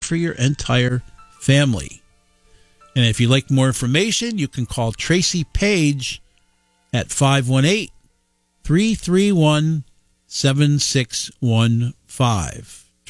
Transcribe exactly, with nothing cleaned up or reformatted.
for your entire family. And if you'd like more information, you can call Tracy Page at five one eight, three three one, seven six one five.